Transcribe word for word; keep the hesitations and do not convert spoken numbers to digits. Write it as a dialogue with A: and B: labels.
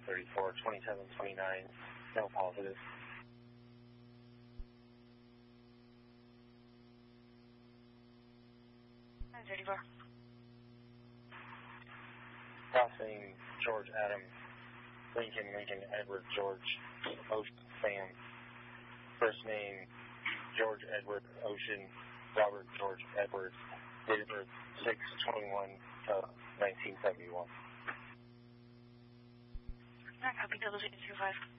A: thirty-four, twenty-seven twenty-nine, no positive.
B: nine thirty-four.
A: Crossing George Adam, Lincoln, Lincoln, Edward, George, Ocean, Sam. First name, George Edward, Ocean, Robert George Edward, date of birth six twenty-one nineteen seventy-one.
B: Copy, double zero two five.